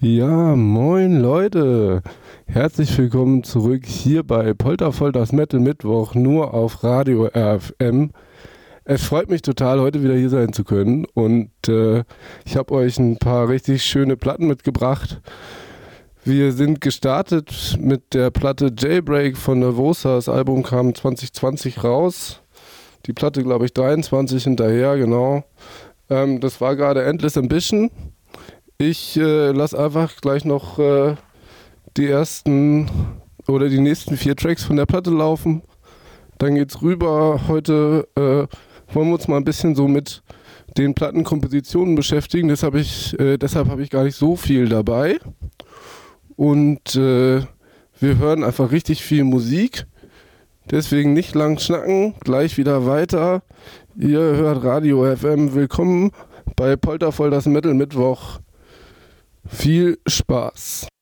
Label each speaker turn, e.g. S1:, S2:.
S1: Ja, moin Leute. Herzlich willkommen zurück hier bei Poltervoll das Metal Mittwoch nur auf Radio RFM. Es freut mich total, heute wieder hier sein zu können und ich habe euch ein paar richtig schöne Platten mitgebracht. Wir sind gestartet mit der Platte Jailbreak von Nervosa. Das Album kam 2020 raus. Die Platte, glaube ich, 23 hinterher, genau. Das war gerade Endless Ambition. Ich lasse einfach gleich noch die ersten oder die nächsten 4 Tracks von der Platte laufen. Dann geht's rüber. Heute wollen wir uns mal ein bisschen so mit den Plattenkompositionen beschäftigen. Deshalb habe ich gar nicht so viel dabei. Und wir hören einfach richtig viel Musik. Deswegen nicht lang schnacken, gleich wieder weiter. Ihr hört Radio FM. Willkommen bei Poltervoll das Metal Mittwoch. Viel Spaß.